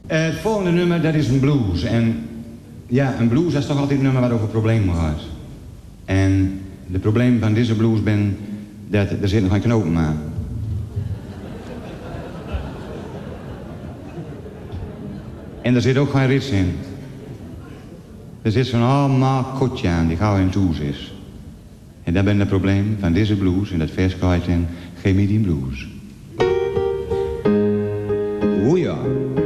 Het volgende nummer, dat is een blues. En ja, een blues dat is toch altijd een nummer wat over problemen gaat. En de probleem van deze blues ben dat er zit nog een knopen aan. En er zit ook geen rits in. Er zit zo'n allemaal kotje aan die gauw in toes is. En dat ben het probleem van deze blues en dat vers gaat in Geef me die blues. O ja.